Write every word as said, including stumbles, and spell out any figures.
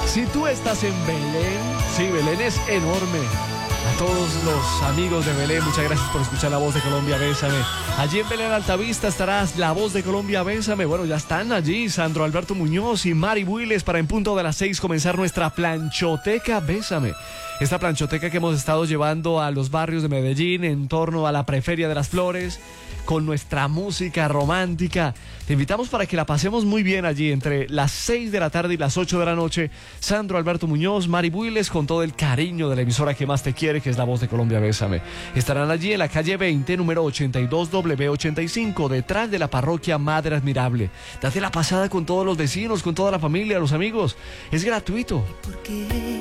Si tú estás en Belén, sí, Belén es enorme. A todos los amigos de Belén, muchas gracias por escuchar La Voz de Colombia, Bésame. Allí en Belén Altavista estarás La Voz de Colombia, Bésame. Bueno, ya están allí Sandro Alberto Muñoz y Mari Builes para en punto de las seis comenzar nuestra planchoteca Bésame. Esta planchoteca que hemos estado llevando a los barrios de Medellín en torno a la Preferia de las Flores, con nuestra música romántica. Te invitamos para que la pasemos muy bien allí entre las seis de la tarde y las ocho de la noche. Sandro Alberto Muñoz, Mari Builes, con todo el cariño de la emisora que más te quiere, que es La Voz de Colombia, Bésame. Estarán allí en la calle veinte, número ochenta y dos W ochenta y cinco, detrás de la parroquia Madre Admirable. Date la pasada con todos los vecinos, con toda la familia, los amigos. Es gratuito.